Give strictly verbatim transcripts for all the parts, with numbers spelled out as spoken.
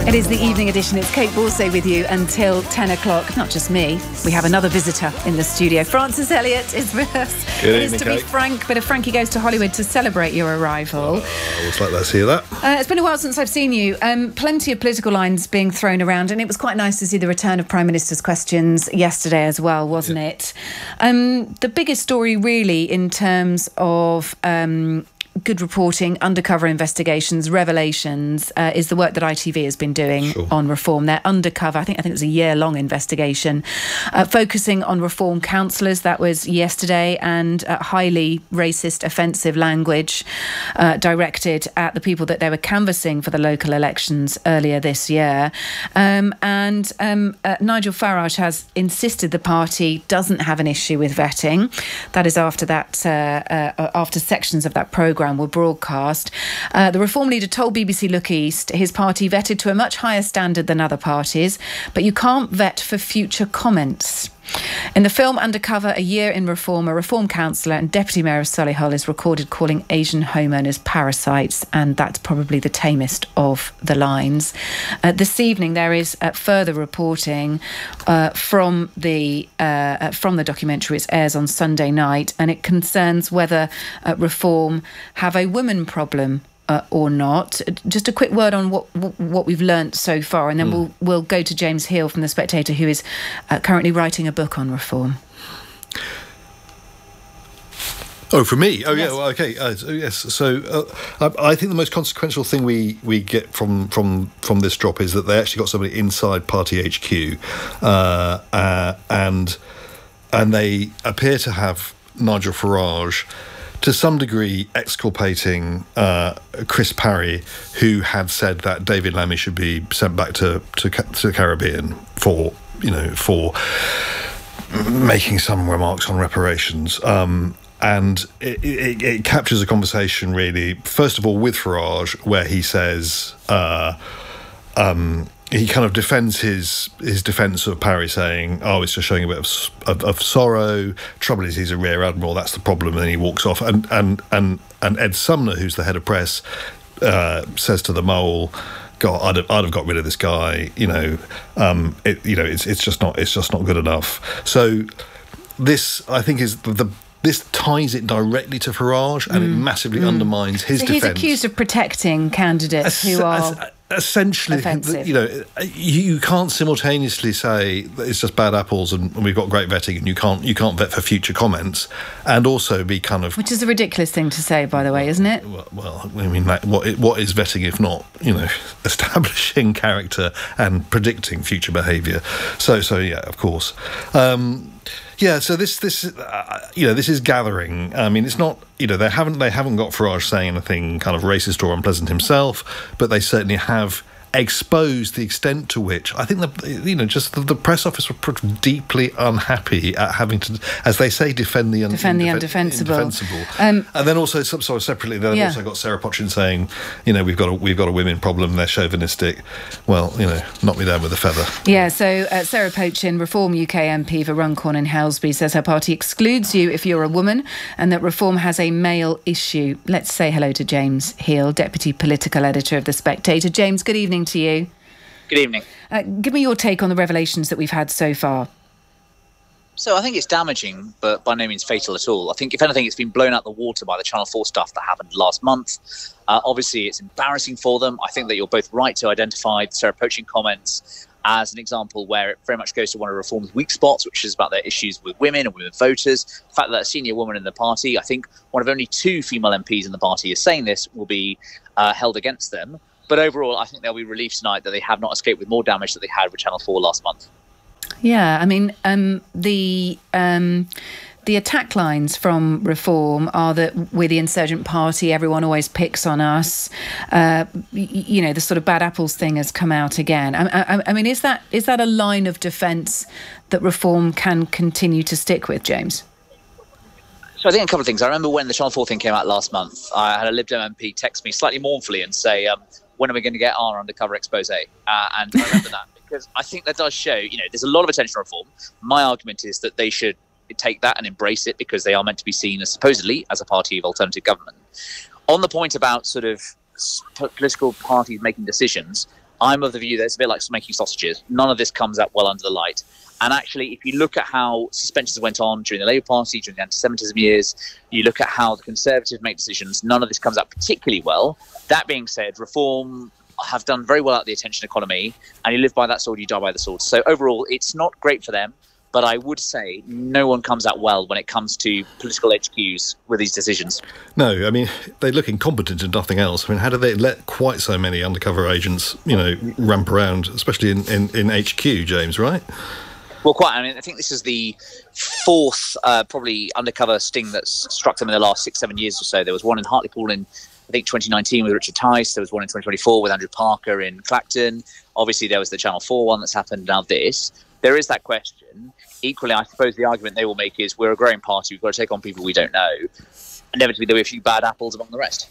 It is the evening edition. It's Kate Borsay with you until ten o'clock. Not just me. We have another visitor in the studio. Francis Elliott is with us. Good it evening, is to Kate. be frank, but if Frankie goes to Hollywood to celebrate your arrival. Uh, I always like to hear that. Uh, it's been a while since I've seen you. Um, plenty of political lines being thrown around, and it was quite nice to see the return of Prime Minister's questions yesterday as well, wasn't yeah. it? Um, the biggest story really in terms of... Um, good reporting, undercover investigations, revelations, uh, is the work that I T V has been doing sure. on reform. They're undercover. I think I think it was a year-long investigation, uh, focusing on reform councillors. That was yesterday, and uh, highly racist, offensive language uh, directed at the people that they were canvassing for the local elections earlier this year. Um, and um, uh, Nigel Farage has insisted the party doesn't have an issue with vetting. That is after that, uh, uh, after sections of that programme were broadcast. Uh, the Reform leader told B B C Look East his party vetted to a much higher standard than other parties, but you can't vet for future comments. In the film Undercover, A Year in Reform, a Reform councillor and Deputy Mayor of Solihull is recorded calling Asian homeowners parasites, and that's probably the tamest of the lines. Uh, this evening there is uh, further reporting uh, from the uh, uh, from the documentary. It airs on Sunday night, and it concerns whether uh, Reform have a women problem Uh, or not. Just a quick word on what what we've learnt so far, and then mm. we'll we'll go to James Heal from The Spectator, who is uh, currently writing a book on reform. Oh, for me? Oh, yes. yeah. Well, okay. Uh, so, yes. So uh, I, I think the most consequential thing we, we get from, from from this drop is that they actually got somebody inside party H Q, uh, uh, and and they appear to have Nigel Farage to some degree exculpating uh, Chris Parry, who had said that David Lammy should be sent back to, to to the Caribbean for, you know, for making some remarks on reparations. Um, and it, it, it captures a conversation, really, first of all, with Farage, where he says... Uh, um, he kind of defends his his defence of Parry, saying, oh, it's just showing a bit of, of, of sorrow. Trouble is, he's a rear admiral, that's the problem, and then he walks off. And and and, and Ed Sumner, who's the head of press, uh, says to the Mole, God, I'd have, I'd have got rid of this guy, you know, um, it, you know, it's it's just not it's just not good enough. So this, I think, is the, the this ties it directly to Farage, and mm. it massively mm. undermines his so defence. He's accused of protecting candidates as, who are... As, Essentially, offensive. You know, you, you can't simultaneously say that it's just bad apples and, and we've got great vetting, and you can't you can't vet for future comments, and also be kind of, which is a ridiculous thing to say, by the way, isn't it? Well, well I mean, like, what what is vetting if not, you know, establishing character and predicting future behaviour? So so yeah, of course. Um, Yeah, so this this uh, you know this is gathering. I mean, it's not, you know, they haven't they haven't got Farage saying anything kind of racist or unpleasant himself, but they certainly have exposed the extent to which I think the you know just the, the press office were deeply unhappy at having to, as they say, defend the un- defend the indefe- undefensible. indefensible. Um, and then also sort of separately, then yeah. also got Sarah Potchin saying, you know, we've got a, we've got a women problem. They're chauvinistic. Well, you know, knock me down with a feather. Yeah. So uh, Sarah Potchin, Reform U K M P for Runcorn and Helsby, says her party excludes you if you're a woman, and that Reform has a male issue. Let's say hello to James Heal, Deputy Political Editor of The Spectator. James, good evening to you. Good evening. Uh, give me your take on the revelations that we've had so far. So I think it's damaging, but by no means fatal at all. I think, if anything, it's been blown out the water by the Channel four stuff that happened last month. Uh, obviously, it's embarrassing for them. I think that you're both right to identify the Sarah Potchin comments as an example where it very much goes to one of Reform's weak spots, which is about their issues with women and women voters. The fact that a senior woman in the party, I think one of only two female M Ps in the party is saying this, will be uh, held against them. But overall, I think they'll be relieved tonight that they have not escaped with more damage that they had with Channel four last month. Yeah, I mean, um, the um, the attack lines from Reform are that we're the insurgent party, everyone always picks on us. Uh, y- you know, the sort of bad apples thing has come out again. I, I, I mean, is that is that a line of defence that Reform can continue to stick with, James? So I think a couple of things. I remember when the Channel four thing came out last month, I had a Lib Dem M P text me slightly mournfully and say, um, when are we going to get our undercover expose? Uh, and I remember that because I think that does show, you know, there's a lot of attention on Reform. My argument is that they should take that and embrace it because they are meant to be seen as supposedly as a party of alternative government. On the point about sort of political parties making decisions, I'm of the view that it's a bit like smoking sausages. None of this comes out well under the light. And actually, if you look at how suspensions went on during the Labour Party, during the anti-Semitism years, you look at how the Conservatives make decisions, none of this comes out particularly well. That being said, Reform have done very well at the attention economy, and you live by that sword, you die by the sword. So overall, it's not great for them, but I would say no one comes out well when it comes to political H Qs with these decisions. No, I mean, they look incompetent and nothing else. I mean, how do they let quite so many undercover agents, you know, ramp around, especially in, in, in H Q, James, right? Well, quite. I mean, I think this is the fourth, uh, probably, undercover sting that's struck them in the last six, seven years or so. There was one in Hartlepool in, I think, twenty nineteen with Richard Tice. There was one in twenty twenty-four with Andrew Parker in Clacton. Obviously, there was the Channel four one that's happened. Now this. There is that question. Equally, I suppose the argument they will make is we're a growing party. We've got to take on people we don't know. Inevitably, there'll be a few bad apples among the rest.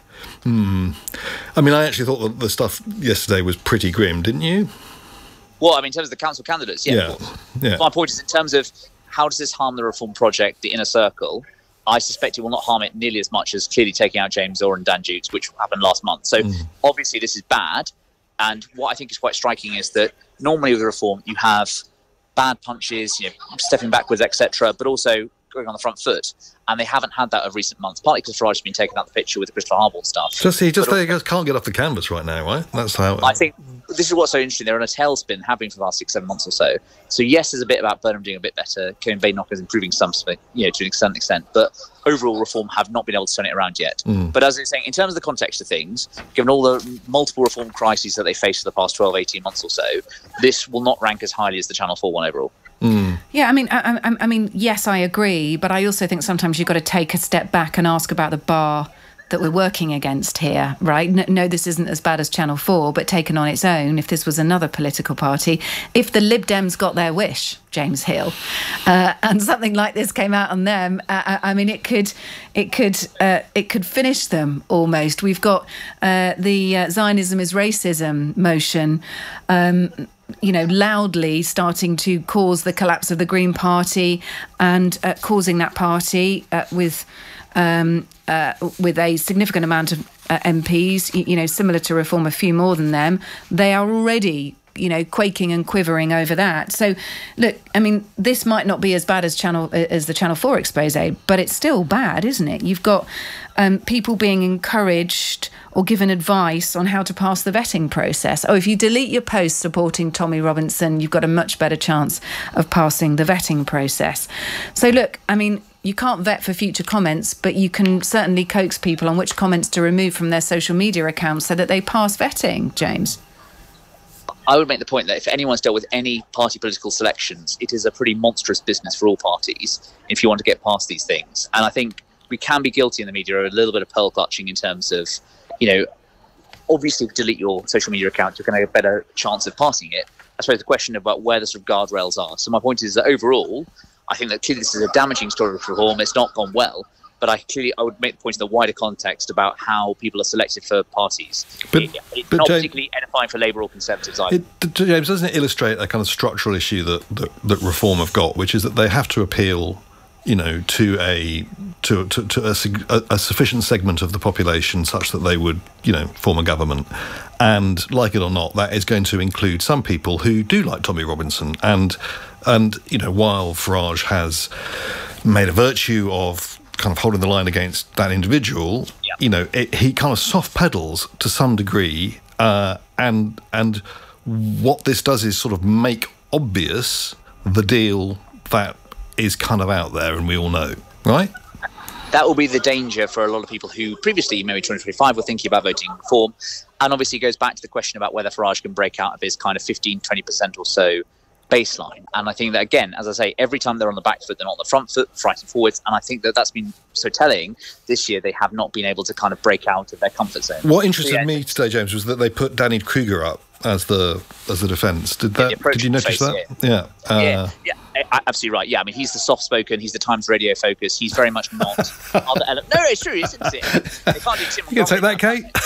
Hmm. I mean, I actually thought that the stuff yesterday was pretty grim, didn't you? Well, I mean, in terms of the council candidates, yeah. Yeah. yeah. My point is, in terms of how does this harm the Reform project, the inner circle, I suspect it will not harm it nearly as much as clearly taking out James Orr and Dan Dukes, which happened last month. So, mm. obviously, this is bad. And what I think is quite striking is that normally with Reform, you have bad punches, you know, stepping backwards, et cetera, but also going on the front foot. And they haven't had that of recent months, partly because Farage has been taken out the picture with the Christopher Harbour stuff. Just he just they can't get off the canvas right now, right? That's how. I think this is what's so interesting. They're on a tailspin, have been for the last six, seven months or so. So yes, there's a bit about Burnham doing a bit better. Kevin Badenoch is improving something, you know, to an extent, extent. But overall, Reform have not been able to turn it around yet. Mm. But as I was saying, in terms of the context of things, given all the multiple Reform crises that they faced for the past twelve, eighteen months or so, this will not rank as highly as the Channel four one overall. Mm. Yeah, I mean, I, I, I mean, yes, I agree, but I also think sometimes you've got to take a step back and ask about the bar that we're working against here, right? No, no, this isn't as bad as Channel four, but taken on its own, if this was another political party, if the Lib Dems got their wish, James Hill, uh, and something like this came out on them, uh, I mean, it could, it could, uh, it could finish them almost. We've got uh, the uh, Zionism is racism motion. Um, you know, loudly starting to cause the collapse of the Green Party and uh, causing that party uh, with um, uh, with a significant amount of uh, M Ps, you, you know, similar to Reform, a few more than them. They are already, you know, quaking and quivering over that. So, look, I mean, this might not be as bad as Channel as the Channel four expose, but it's still bad, isn't it? You've got um, people being encouraged or given advice on how to pass the vetting process. Oh, if you delete your post supporting Tommy Robinson, you've got a much better chance of passing the vetting process. So, look, I mean, you can't vet for future comments, but you can certainly coax people on which comments to remove from their social media accounts so that they pass vetting, James. I would make the point that if anyone's dealt with any party political selections, it is a pretty monstrous business for all parties if you want to get past these things. And I think we can be guilty in the media of a little bit of pearl clutching in terms of, you know, obviously delete your social media account, you're going to have a better chance of passing it. I suppose the question about where the sort of guardrails are. So my point is that overall, I think that clearly this is a damaging story for Reform. It's not gone well. But I clearly, I would make the point in the wider context about how people are selected for parties. But, it, it's but not James, particularly edifying for Labour or Conservatives either. It, James, doesn't it illustrate a kind of structural issue that, that, that Reform have got, which is that they have to appeal, you know, to a to to, to a, a sufficient segment of the population such that they would, you know, form a government. And like it or not, that is going to include some people who do like Tommy Robinson. And and you know, while Farage has made a virtue of kind of holding the line against that individual, yeah. you know, it, he kind of soft pedals to some degree, uh, and and what this does is sort of make obvious the deal that is kind of out there and we all know, right? That will be the danger for a lot of people who previously, maybe twenty twenty-five, were thinking about voting Reform. And obviously it goes back to the question about whether Farage can break out of his kind of fifteen, twenty percent or so baseline. And I think that, again, as I say, every time they're on the back foot, they're not on the front foot, fighting forwards. And I think that that's been so telling this year. They have not been able to kind of break out of their comfort zone. What interested so, yeah, me today, James, was that they put Danny Kruger up as the as the defence. Did that? Did you notice face, that? Yeah. Yeah. Uh, yeah. yeah. Absolutely right. Yeah, I mean, he's the soft-spoken, he's the Times radio focus. He's very much not other elements. No, it's true, isn't it? They can't do Tim You can take that, Kate.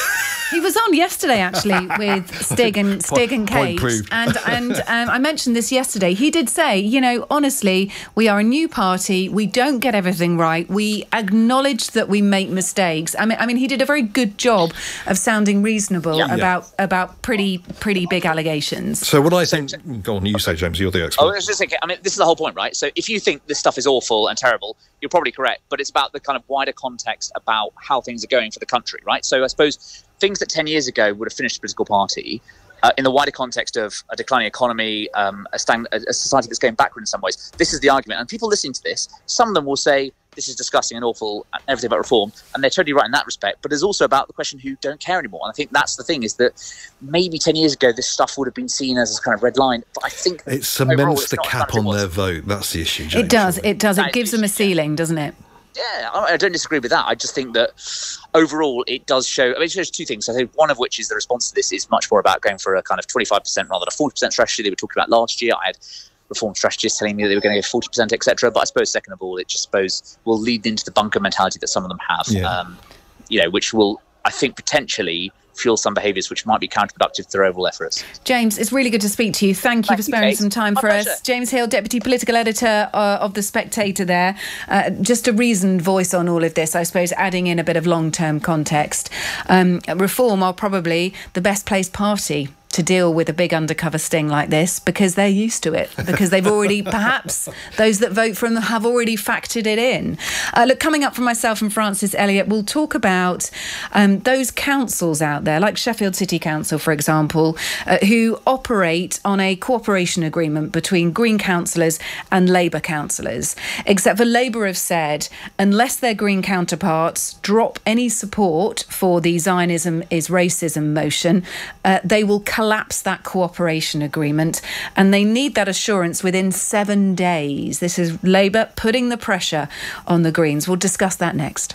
He was on yesterday, actually, with Stig and Stig and Point Kate, proved. and and um, I mentioned this yesterday. He did say, you know, honestly, we are a new party. We don't get everything right. We acknowledge that we make mistakes. I mean, I mean, he did a very good job of sounding reasonable Yeah. about about pretty pretty big allegations. So what I think, go on, you say, James, you're the expert. Oh, I was just thinking, I mean, this is the whole point, right? So if you think this stuff is awful and terrible, you're probably correct. But it's about the kind of wider context about how things are going for the country, right? So I suppose things that ten years ago would have finished a political party, uh, in the wider context of a declining economy, um, a, stang- a society that's going backward in some ways, this is the argument. And people listening to this, some of them will say, this is disgusting and awful, and everything about reform, and they're totally right in that respect. But there's also about the question who don't care anymore. And I think that's the thing, is that maybe ten years ago this stuff would have been seen as a kind of red line. But I think It overall, cements it's the not as cap bad as it on was. their vote. That's the issue, James. It does. surely. It does. That It is gives them a yeah. ceiling, doesn't it? Yeah, I I don't disagree with that. I just think that overall it does show. I mean, it shows two things. I think one of which is the response to this is much more about going for a kind of twenty-five percent rather than a forty percent strategy they were talking about last year. I had reform strategists telling me that they were going to go forty percent, et cetera. But I suppose, second of all, it just suppose will lead into the bunker mentality that some of them have, Yeah. um, you know, which will, I think, potentially fuel some behaviours which might be counterproductive to their overall efforts. James, it's really good to speak to you. Thank you Thank for you, sparing Kate. some time My for pleasure. us. James Hill, Deputy Political Editor uh, of The Spectator there. Uh, just a reasoned voice on all of this, I suppose, adding in a bit of long-term context. Um, Reform are probably the best placed party to deal with a big undercover sting like this, because they're used to it, because they've already, perhaps those that vote for them have already factored it in. Uh, look, coming up from myself and Francis Elliott, we'll talk about um, those councils out there, like Sheffield City Council, for example, uh, who operate on a cooperation agreement between Green councillors and Labour councillors. Except for Labour have said, unless their Green counterparts drop any support for the Zionism is racism motion, uh, they will collapse that cooperation agreement, and they need that assurance within seven days. This is Labour putting the pressure on the Greens. We'll discuss that next.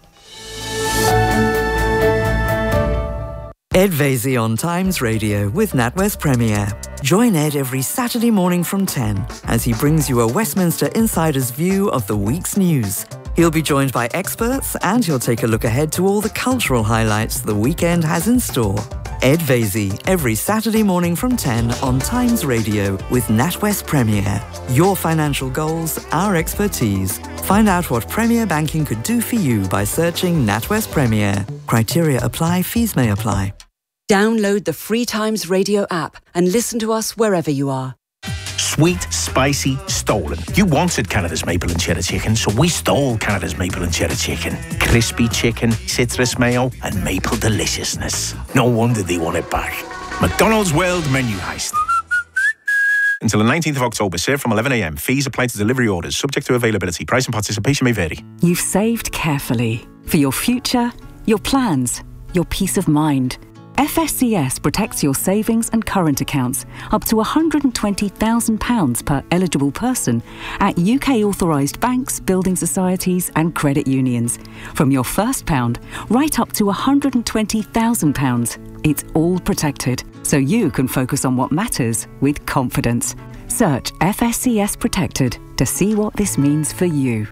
Ed Vasey on Times Radio with NatWest Premier. Join Ed every Saturday morning from ten as he brings you a Westminster insider's view of the week's news. He'll be joined by experts, and he'll take a look ahead to all the cultural highlights the weekend has in store. Ed Vasey, every Saturday morning from ten on Times Radio with NatWest Premier. Your financial goals, our expertise. Find out what Premier Banking could do for you by searching NatWest Premier. Criteria apply, fees may apply. Download the free Times Radio app and listen to us wherever you are. Sweet, spicy, stolen. You wanted Canada's maple and cheddar chicken, so we stole Canada's maple and cheddar chicken. Crispy chicken, citrus mayo, and maple deliciousness. No wonder they want it back. McDonald's World Menu Heist. Until the nineteenth of October, served from eleven a m. Fees apply to delivery orders, subject to availability. Price and participation may vary. You've saved carefully for your future, your plans, your peace of mind. F S C S protects your savings and current accounts up to one hundred twenty thousand pounds per eligible person at U K authorised banks, building societies and credit unions. From your first pound right up to one hundred twenty thousand pounds. It's all protected, so you can focus on what matters with confidence. Search F S C S Protected to see what this means for you.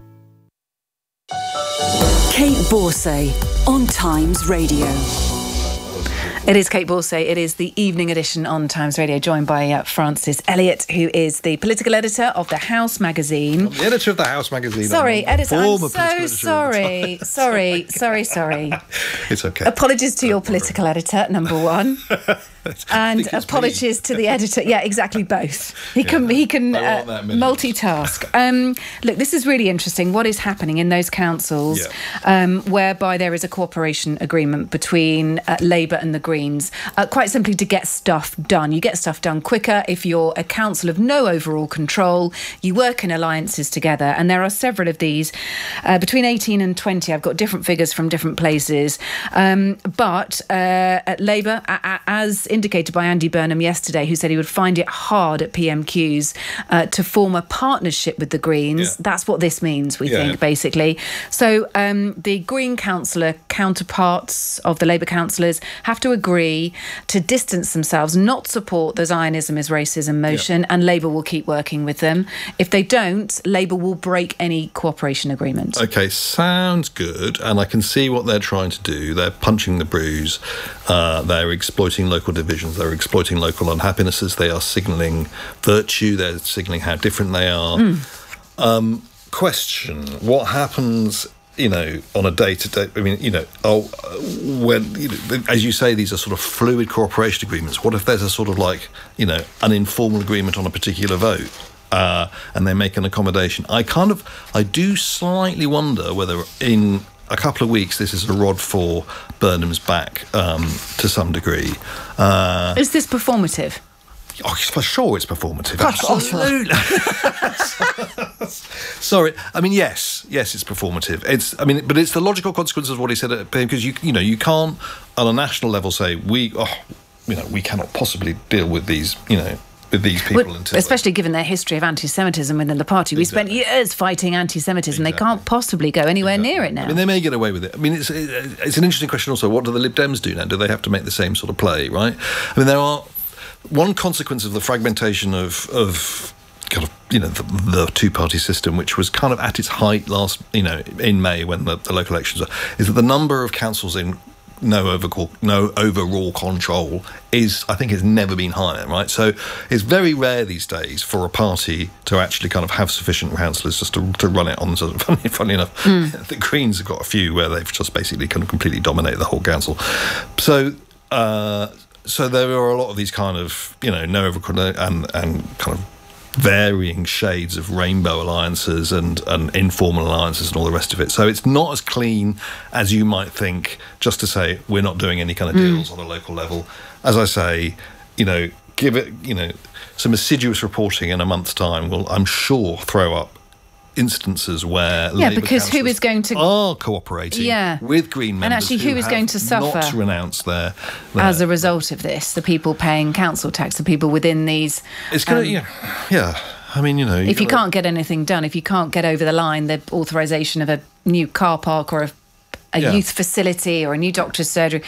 Kate Borsay on Times Radio. It is Kate Borsay. It is the evening edition on Times Radio, joined by uh, Francis Elliott, who is the political editor of The House magazine. The editor of The House magazine. Sorry, editor. I'm Former so political editor of The sorry. Times. Sorry, sorry, sorry. It's okay. Apologies to your political editor, number one. And think it's apologies to the editor. Yeah, exactly, both. He can he can I uh, want that minute. multitask. Um, look, this is really interesting. What is happening in those councils, Yeah. um, whereby there is a cooperation agreement between uh, Labour and the Greens, uh, quite simply to get stuff done. You get stuff done quicker if you're a council of no overall control. You work in alliances together, and there are several of these uh, between eighteen and twenty. I've got different figures from different places, um, but uh, at Labour, a- a- as indicated by Andy Burnham yesterday, who said he would find it hard at P M Qs uh, to form a partnership with the Greens. Yeah. That's what this means, we Yeah. think, basically. So um, the Green councillor counterparts of the Labour councillors have to agree to distance themselves, not support the Zionism is racism motion, Yeah. and Labour will keep working with them. If they don't, Labour will break any cooperation agreement. Okay, sounds good, and I can see what they're trying to do. They're punching the bruise. Uh, they're exploiting local divisions. They're exploiting local unhappinesses. They are signalling virtue. They're signalling how different they are. Mm. Um, question: what happens? You know, on a day-to-day, I mean, you know, oh, when, you know, as you say, these are sort of fluid cooperation agreements. What if there's a sort of like, you know, an informal agreement on a particular vote, uh, and they make an accommodation? I kind of, I do slightly wonder whether in a couple of weeks this is a rod for Burnham's back um, to some degree. Uh, Is this performative? Oh, for sure it's performative. Gosh, Absolutely. Sorry. I mean, yes. Yes, it's performative. It's, I mean, but it's the logical consequence of what he said, because you, you know, you can't, on a national level, say, we, oh, you know, we cannot possibly deal with these, you know, with these people Well, until... especially given their history of anti-Semitism within the party. We Exactly. spent years fighting anti-Semitism. Exactly. They can't possibly go anywhere Exactly. near it now. I mean, they may get away with it. I mean, it's it's an interesting question also. What do the Lib Dems do now? Do they have to make the same sort of play, right? I mean, there are... One consequence of the fragmentation of, of kind of, you know, the, the two-party system, which was kind of at its height last, you know, in May when the, the local elections were, is that the number of councils in no overall, no overall control is, I think, has never been higher, right? So it's very rare these days for a party to actually kind of have sufficient councillors just to, to run it on. Sort of, funny, funny enough, mm. the Greens have got a few where they've just basically kind of completely dominated the whole council. So... Uh, So there are a lot of these kind of, you know, no and and kind of varying shades of rainbow alliances and, and informal alliances and all the rest of it. So it's not as clean as you might think, just to say we're not doing any kind of deals mm. on a local level. As I say, you know, give it, you know, some assiduous reporting in a month's time will, I'm sure, throw up instances where yeah, Labour because who is going to are cooperating yeah. with Green members, and actually who, who is going to suffer not renounced their, their as a result of this? The people paying council tax, the people within these. It's going um, to, yeah, yeah. I mean, you know, you if you gotta, can't get anything done, if you can't get over the line, the authorisation of a new car park or a, a yeah. youth facility or a new doctor's surgery.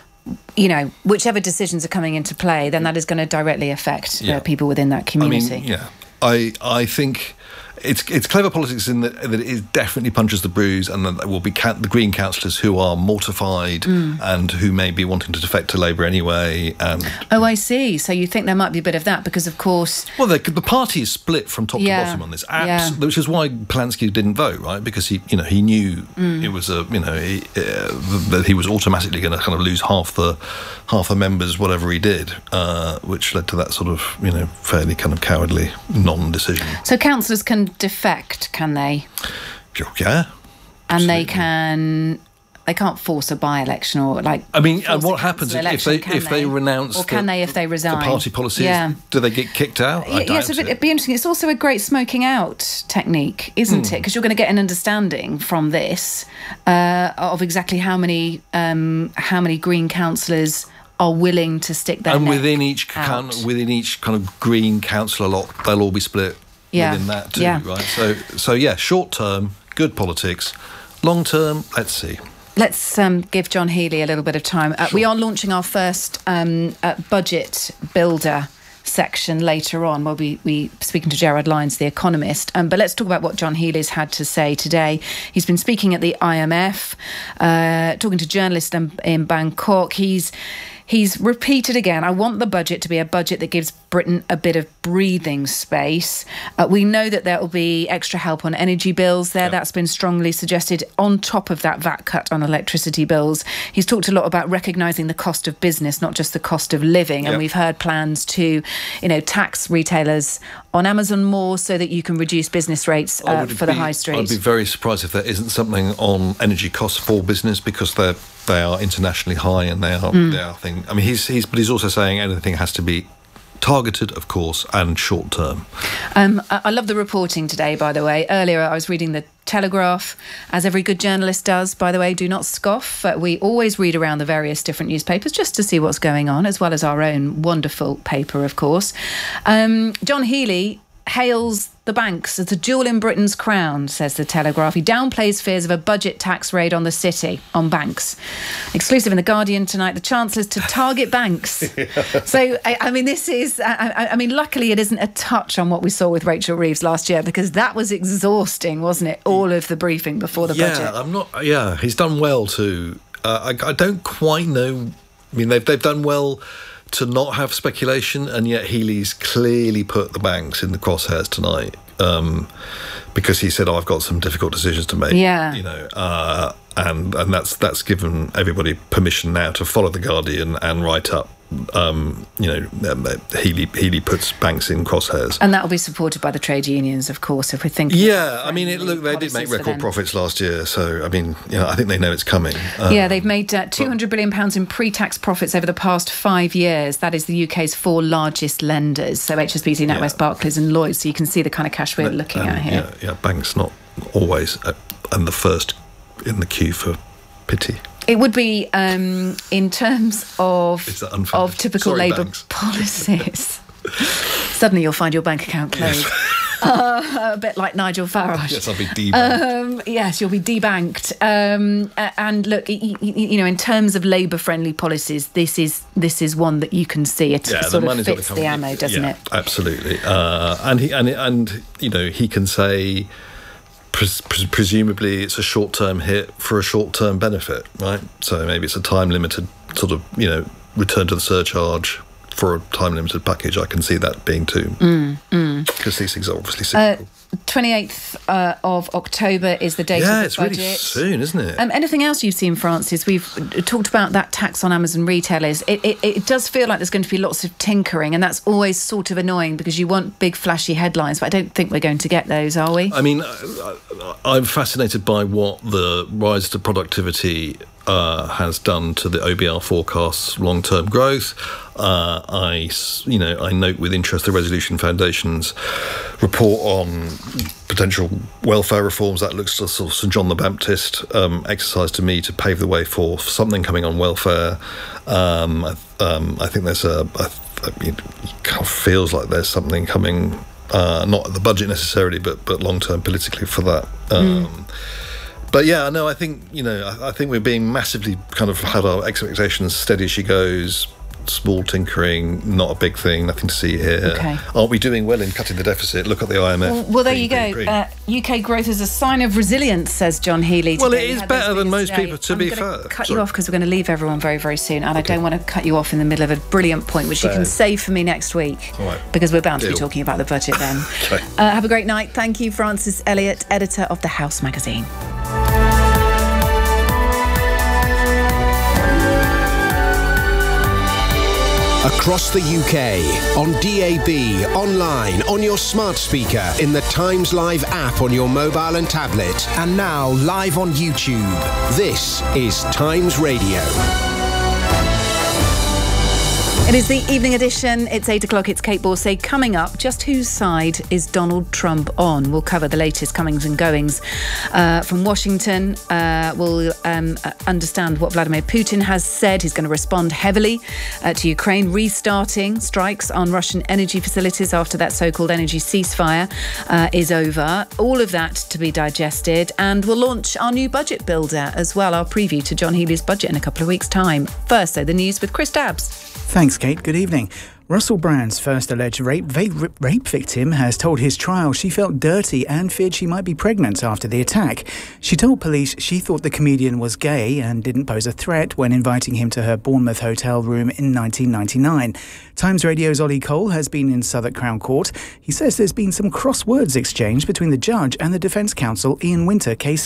You know, whichever decisions are coming into play, then that is going to directly affect yeah. uh, people within that community. I mean, yeah, I I think it's it's clever politics in that, that it definitely punches the bruise, and that there will be ca- the Green councillors who are mortified mm. and who may be wanting to defect to Labour anyway. And oh, I see. So you think there might be a bit of that because, of course, well, the, the party is split from top yeah, to bottom on this, Abs- yeah. which is why Polanski didn't vote, right? Because he, you know, he knew mm. it was a, you know, he, uh, that he was automatically going to kind of lose half the half the members, whatever he did, uh, which led to that sort of, you know, fairly kind of cowardly non-decision. So councillors can defect, can they? Yeah. And they can... They can't force a by-election or like. I mean, and what happens if election, they if they, they renounce? Or can the, they if they resign? The party policies. Yeah. Do they get kicked out? I yeah, doubt yes, it. it'd be interesting. It's also a great smoking out technique, isn't mm. it? Because you're going to get an understanding from this uh, of exactly how many um, how many Green councillors are willing to stick their and neck within each out. Kind, within each kind of Green councillor lot, they'll all be split yeah. within that too, yeah. right? So, so yeah, short term, good politics. Long term, let's see. Let's um, give John Healey a little bit of time. Uh, Sure. We are launching our first um, uh, budget builder section later on. We'll be we speaking to Gerard Lyons, the economist. Um, but let's talk about what John Healey's had to say today. He's been speaking at the I M F, uh, talking to journalists in, in Bangkok. He's He's repeated again, I want the budget to be a budget that gives Britain a bit of breathing space. Uh, we know that there will be extra help on energy bills there. Yeah. That's been strongly suggested on top of that V A T cut on electricity bills. He's talked a lot about recognising the cost of business, not just the cost of living. Yeah. And we've heard plans to, you know, tax retailers on Amazon more so that you can reduce business rates uh, for be, the high street. I'd be very surprised if there isn't something on energy costs for business, because they're they are internationally high and they are mm. they are thing. I mean, he's he's but he's also saying anything has to be targeted, of course, and short term. Um, I, I love the reporting today, by the way. Earlier, I was reading the Telegraph, as every good journalist does, by the way, do not scoff. Uh, we always read around the various different newspapers just to see what's going on, as well as our own wonderful paper, of course. Um, John Healey hails the banks as the jewel in Britain's crown, says the Telegraph. He downplays fears of a budget tax raid on the city, on banks. Exclusive in The Guardian tonight, the Chancellor's to target banks. yeah. So, I, I mean, this is, I, I mean, luckily it isn't a touch on what we saw with Rachel Reeves last year, because that was exhausting, wasn't it? All of the briefing before the yeah, budget. Yeah, I'm not, yeah, he's done well to, uh, I, I don't quite know, I mean, they've, they've done well to not have speculation, and yet Healey's clearly put the banks in the crosshairs tonight, um, because he said, oh, I've got some difficult decisions to make. Yeah. You know, uh, and and that's that's given everybody permission now to follow The Guardian and write up. Um, you know, um, Healey Healey puts banks in crosshairs, and that will be supported by the trade unions, of course. If we think, yeah, I mean, it, look, they did make record profits last year, so I mean, you know, I think they know it's coming. Um, yeah, they've made uh, two hundred billion pounds in pre-tax profits over the past five years. That is the U K's four largest lenders, so H S B C, NatWest, yeah. Barclays, and Lloyds. So you can see the kind of cash we're looking and, at here. Yeah, yeah, banks not always at, and the first in the queue for pity. It would be um, in terms of of typical Sorry, Labour banks. policies. Suddenly you'll find your bank account closed. Yes. uh, a bit like Nigel Farage. Yes, I'll be debanked. Um, yes, you'll be debanked. Um, and look, you, you know, in terms of Labour-friendly policies, this is this is one that you can see. It yeah, sort the of fits the ammo, doesn't yeah, it? Absolutely. Uh, and he and and you know he can say. Pres- pres- presumably it's a short-term hit for a short-term benefit, right? So maybe it's a time-limited sort of, you know, return to the surcharge for a time-limited package. I can see that being too. Mm, mm. Because these things are obviously cyclical. Uh, twenty-eighth uh, of October is the date yeah, of the budget. Yeah, it's really soon, isn't it? Um, anything else you've seen, Francis? We've talked about that tax on Amazon retailers. It, it, it does feel like there's going to be lots of tinkering, and that's always sort of annoying because you want big, flashy headlines, but I don't think we're going to get those, are we? I mean, I'm fascinated by what the rise to productivity uh, has done to the O B R forecasts long-term growth. Uh, I, you know, I note with interest the Resolution Foundation's report on potential welfare reforms. That looks to sort of St John the Baptist um, exercise to me to pave the way for something coming on welfare. Um, I, um, I think there's a, a I mean, it kind of feels like there's something coming, uh, not the budget necessarily, but but long-term politically for that. Um, mm. But yeah, no, I think, you know, I, I think we're being massively kind of had our expectations steady as she goes. Small tinkering, not a big thing, nothing to see here. Okay. Aren't we doing well in cutting the deficit? Look at the I M F. Well, well there green, you go. Green, green. Uh, U K growth is a sign of resilience, says John Healey. Well, it is better than most today. people, to I'm be gonna fair. cut Sorry. you off because we're going to leave everyone very, very soon, and okay. I don't want to cut you off in the middle of a brilliant point, which fair. You can save for me next week, all right. because we're bound Deal. to be talking about the budget then. okay. uh, have a great night. Thank you, Francis Elliott, editor of The House magazine. Across the U K, on D A B, online, on your smart speaker, in the Times Live app on your mobile and tablet, and now live on YouTube. This is Times Radio. It is the evening edition. It's eight o'clock. It's Kate Borsay. Coming up, just whose side is Donald Trump on? We'll cover the latest comings and goings uh, from Washington. Uh, we'll um, understand what Vladimir Putin has said. He's going to respond heavily uh, to Ukraine restarting strikes on Russian energy facilities after that so-called energy ceasefire uh, is over. All of that to be digested. And we'll launch our new budget builder as well, our preview to John Healey's budget in a couple of weeks' time. First, though, the news with Chris Dabbs. Thanks, Kate. Good evening. Russell Brand's first alleged rape, rape victim has told his trial she felt dirty and feared she might be pregnant after the attack. She told police she thought the comedian was gay and didn't pose a threat when inviting him to her Bournemouth hotel room in nineteen ninety-nine. Times Radio's Ollie Cole has been in Southwark Crown Court. He says there's been some cross words exchanged between the judge and the defence counsel Ian Winter K C.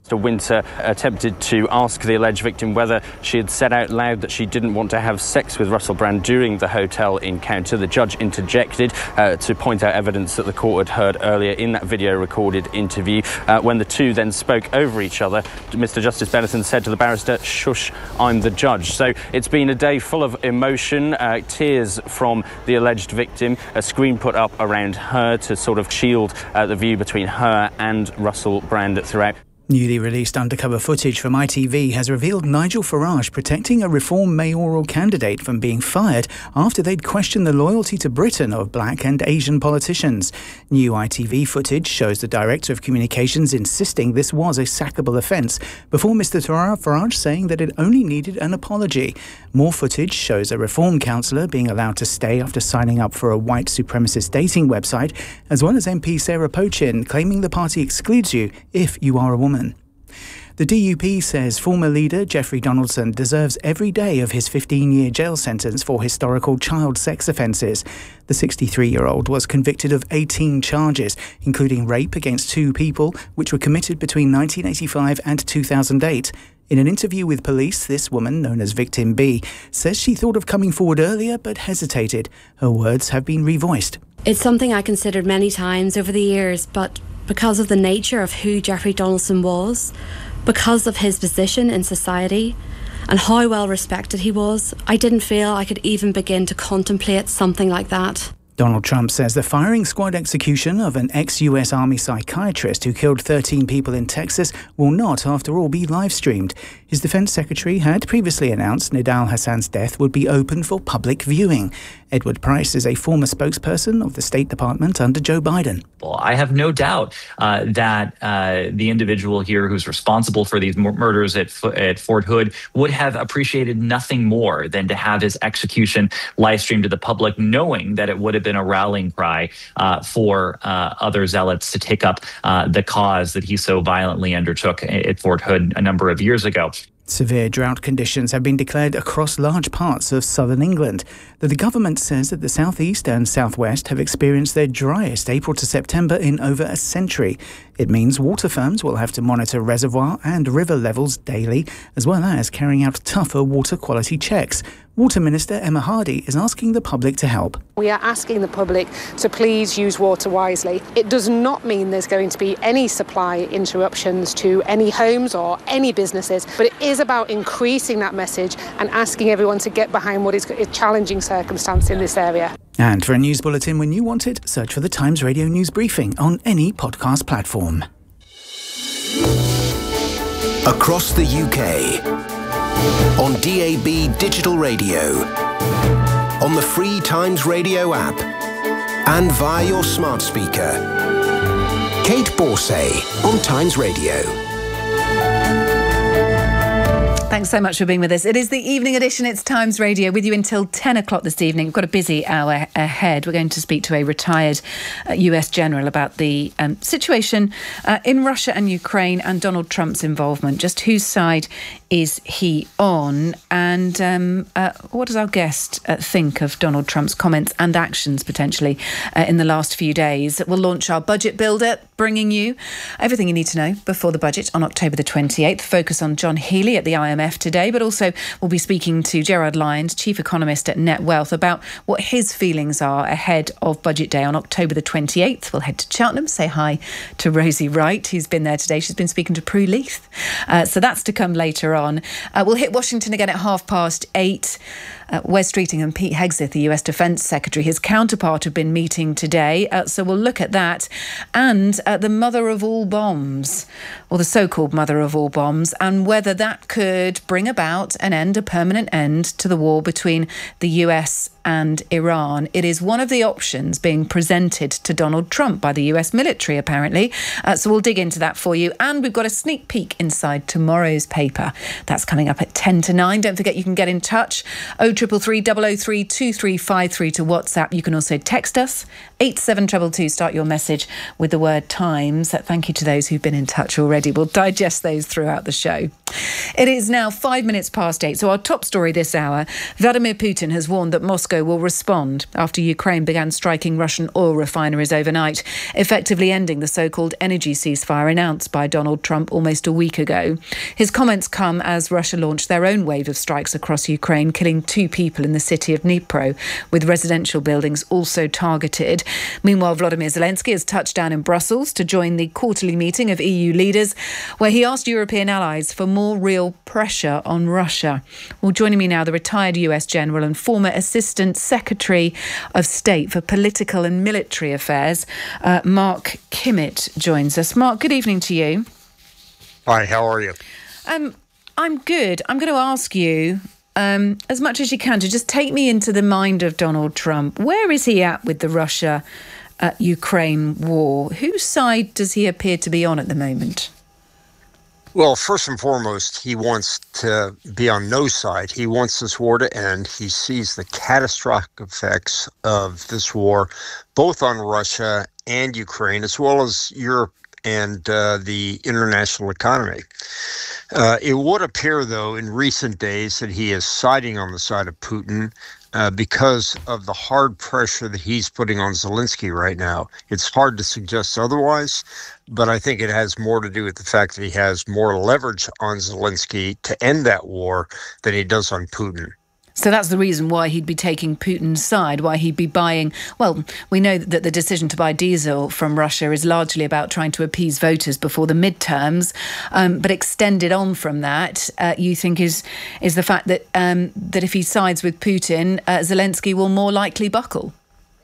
Mister Winter attempted to ask the alleged victim whether she had said out loud that she didn't want to have sex with Russell Brand during the hotel encounter. The judge interjected uh, to point out evidence that the court had heard earlier in that video recorded interview. Uh, when the two then spoke over each other, Mister Justice Benetton said to the barrister, "Shush, I'm the judge." So it's been a day full of emotion, uh, tears from the alleged victim, a screen put up around her to sort of shield uh, the view between her and Russell Brand throughout. Newly released undercover footage from I T V has revealed Nigel Farage protecting a Reform mayoral candidate from being fired after they'd questioned the loyalty to Britain of black and Asian politicians. New I T V footage shows the Director of Communications insisting this was a sackable offence, before Mister Farage saying that it only needed an apology. More footage shows a Reform councillor being allowed to stay after signing up for a white supremacist dating website, as well as M P Sarah Pochin claiming the party excludes you if you are a woman. The D U P says former leader Jeffrey Donaldson deserves every day of his fifteen-year jail sentence for historical child sex offences. The sixty-three-year-old was convicted of eighteen charges, including rape against two people, which were committed between nineteen eighty-five and two thousand eight. In an interview with police, this woman, known as Victim B, says she thought of coming forward earlier but hesitated. Her words have been revoiced. It's something I considered many times over the years, but because of the nature of who Jeffrey Donaldson was, because of his position in society and how well respected he was, I didn't feel I could even begin to contemplate something like that. Donald Trump says the firing squad execution of an ex-U S Army psychiatrist who killed thirteen people in Texas will not, after all, be live-streamed. His defense secretary had previously announced Nidal Hassan's death would be open for public viewing. Edward Price is a former spokesperson of the State Department under Joe Biden. Well, I have no doubt uh, that uh, the individual here who's responsible for these murders at, at Fort Hood would have appreciated nothing more than to have his execution live streamed to the public, knowing that it would have been a rallying cry uh, for uh, other zealots to take up uh, the cause that he so violently undertook at Fort Hood a number of years ago. Severe drought conditions have been declared across large parts of southern England. The government says that the southeast and southwest have experienced their driest April to September in over a century. It means water firms will have to monitor reservoir and river levels daily, as well as carrying out tougher water quality checks. Water Minister Emma Hardy is asking the public to help. We are asking the public to please use water wisely. It does not mean there's going to be any supply interruptions to any homes or any businesses, but it is about increasing that message and asking everyone to get behind what is a challenging circumstance in this area. And for a news bulletin when you want it, search for the Times Radio News Briefing on any podcast platform. Across the U K, on D A B digital radio, on the free Times Radio app, and via your smart speaker. Kate Borsay on Times Radio. Thanks so much for being with us. It is the evening edition. It's Times Radio with you until ten o'clock this evening. We've got a busy hour ahead. We're going to speak to a retired uh, U S general about the um, situation uh, in Russia and Ukraine and Donald Trump's involvement. Just whose side is he on? And um, uh, what does our guest uh, think of Donald Trump's comments and actions potentially uh, in the last few days? We'll launch our budget builder, bringing you everything you need to know before the budget on October the twenty-eighth. Focus on John Healey at the I M F today, but also we'll be speaking to Gerard Lyons, Chief Economist at Net Wealth, about what his feelings are ahead of Budget Day on October the twenty-eighth. We'll head to Cheltenham, say hi to Rosie Wright, who's been there today. She's been speaking to Prue Leith. Uh, so that's to come later on. Uh, we'll hit Washington again at half past eight. Uh, Wes Streeting and Pete Hegseth, the U S Defence Secretary, his counterpart, have been meeting today. Uh, so we'll look at that and uh, the mother of all bombs, or the so-called mother of all bombs, and whether that could bring about an end, a permanent end to the war between the U S and Iran. It is one of the options being presented to Donald Trump by the U S military, apparently. Uh, so we'll dig into that for you. And we've got a sneak peek inside tomorrow's paper. That's coming up at ten to nine. Don't forget you can get in touch. oh three three three, double oh three, two three five three to WhatsApp. You can also text us. eight seven two two. Start your message with the word Times. Thank you to those who've been in touch already. We'll digest those throughout the show. It is now five minutes past eight. So our top story this hour, Vladimir Putin has warned that Moscow will respond after Ukraine began striking Russian oil refineries overnight, effectively ending the so-called energy ceasefire announced by Donald Trump almost a week ago. His comments come as Russia launched their own wave of strikes across Ukraine, killing two people in the city of Dnipro, with residential buildings also targeted. Meanwhile, Volodymyr Zelensky has touched down in Brussels to join the quarterly meeting of E U leaders, where he asked European allies for more real pressure on Russia. Well, joining me now, the retired U S General and former Assistant Secretary of State for Political and Military Affairs, uh, Mark Kimmitt, joins us. Mark, good evening to you. Hi, how are you? Um, I'm good. I'm going to ask you, um, as much as you can, to just take me into the mind of Donald Trump. Where is he at with the Russia-Ukraine war? Whose side does he appear to be on at the moment? Well, first and foremost, he wants to be on no side. He wants this war to end. He sees the catastrophic effects of this war, both on Russia and Ukraine, as well as Europe and uh, the international economy. Uh, it would appear, though, in recent days that he is siding on the side of Putin uh, because of the hard pressure that he's putting on Zelensky right now. It's hard to suggest otherwise, but I think it has more to do with the fact that he has more leverage on Zelensky to end that war than he does on Putin. So that's the reason why he'd be taking Putin's side, why he'd be buying... Well, we know that the decision to buy diesel from Russia is largely about trying to appease voters before the midterms, um, but extended on from that, uh, you think is is the fact that um, that if he sides with Putin, uh, Zelensky will more likely buckle?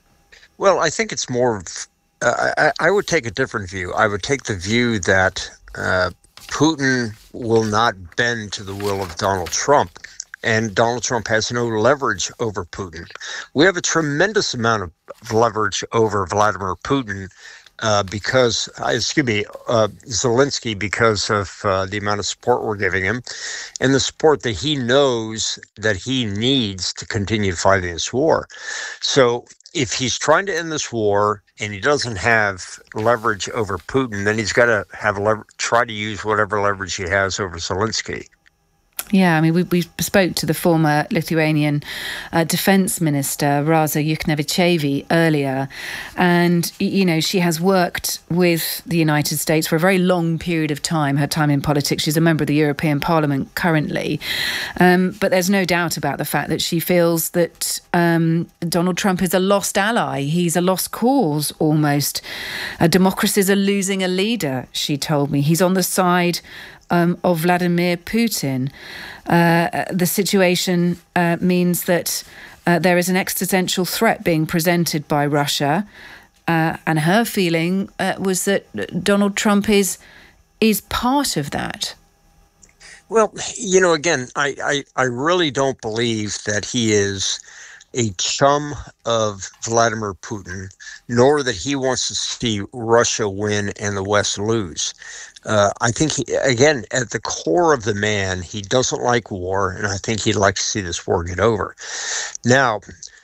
Well, I think it's more of... Uh, I, I would take a different view. I would take the view that uh, Putin will not bend to the will of Donald Trump. And Donald Trump has no leverage over Putin. We have a tremendous amount of leverage over Vladimir Putin uh, because, uh, excuse me, uh, Zelensky, because of uh, the amount of support we're giving him and the support that he knows that he needs to continue fighting this war. So if he's trying to end this war and he doesn't have leverage over Putin, then he's got to have lever- try to use whatever leverage he has over Zelensky. Yeah, I mean, we, we spoke to the former Lithuanian uh, defence minister, Rasa Juknevičienė, earlier. And, you know, she has worked with the United States for a very long period of time, her time in politics. She's a member of the European Parliament currently. Um, but there's no doubt about the fact that she feels that um, Donald Trump is a lost ally. He's a lost cause, almost. Uh, democracies are losing a leader, she told me. He's on the side Um, of Vladimir Putin. Uh, the situation uh, means that uh, there is an existential threat being presented by Russia, uh, and her feeling uh, was that Donald Trump is is part of that. Well, you know, again, I, I, I really don't believe that he is a chum of Vladimir Putin, nor that he wants to see Russia win and the West lose. Uh, I think, he, again, at the core of the man, he doesn't like war, and I think he'd like to see this war get over. Now,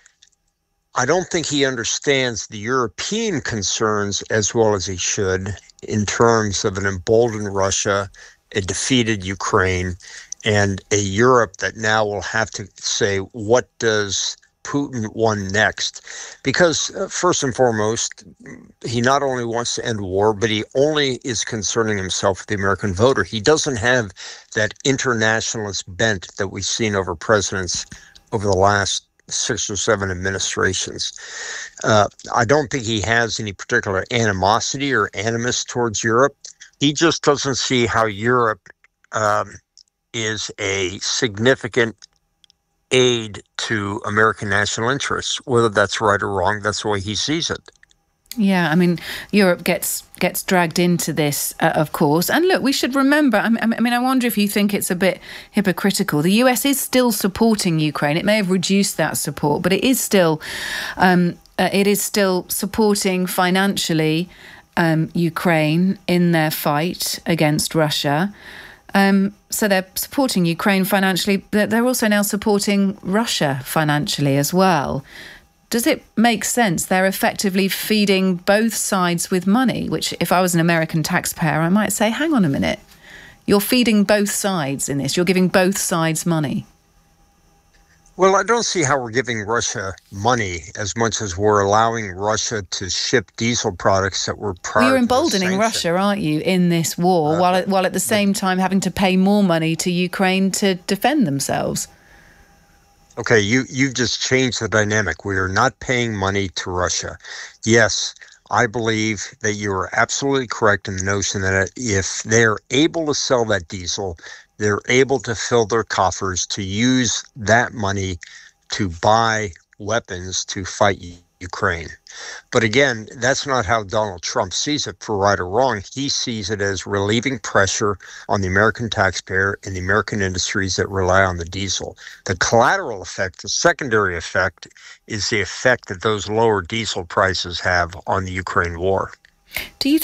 I don't think he understands the European concerns as well as he should in terms of an emboldened Russia, a defeated Ukraine, and a Europe that now will have to say, what does Putin want next? Because uh, first and foremost, he not only wants to end war, but he only is concerning himself with the American voter. He doesn't have that internationalist bent that we've seen over presidents over the last six or seven administrations. Uh, I don't think he has any particular animosity or animus towards Europe. He just doesn't see how Europe um, is a significant aid to American national interests. Whether that's right or wrong, that's the way he sees it. Yeah, I mean, Europe gets gets dragged into this, uh, of course. And look, we should remember, I mean, I mean, I wonder if you think it's a bit hypocritical. The U S is still supporting Ukraine. It may have reduced that support, but it is still, um, uh, it is still supporting financially um, Ukraine in their fight against Russia. Um, so they're supporting Ukraine financially, but they're also now supporting Russia financially as well. Does it make sense? They're effectively feeding both sides with money, which if I was an American taxpayer, I might say, hang on a minute. You're feeding both sides in this. You're giving both sides money. Well, I don't see how we're giving Russia money as much as we're allowing Russia to ship diesel products that were prior well, you're to the emboldening sanction. Russia, aren't you, in this war, uh, while, at, while at the same time having to pay more money to Ukraine to defend themselves. Okay, you, you've just changed the dynamic. We are not paying money to Russia. Yes, I believe that you are absolutely correct in the notion that if they're able to sell that diesel, they're able to fill their coffers to use that money to buy weapons to fight Ukraine. But again, that's not how Donald Trump sees it, for right or wrong. He sees it as relieving pressure on the American taxpayer and the American industries that rely on the diesel. The collateral effect, the secondary effect, is the effect that those lower diesel prices have on the Ukraine war. Do you